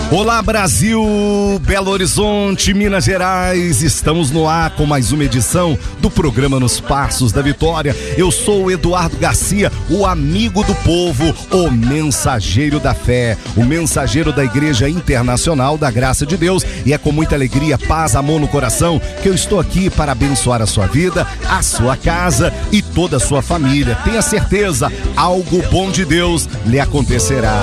Olá Brasil, Belo Horizonte, Minas Gerais, estamos no ar com mais uma edição do programa Nos Passos da Vitória. Eu sou o Eduardo Garcia, o amigo do povo, o mensageiro da fé, o mensageiro da Igreja Internacional da Graça de Deus, e é com muita alegria, paz, amor no coração que eu estou aqui para abençoar a sua vida, a sua casa e toda a sua família. Tenha certeza, algo bom de Deus lhe acontecerá.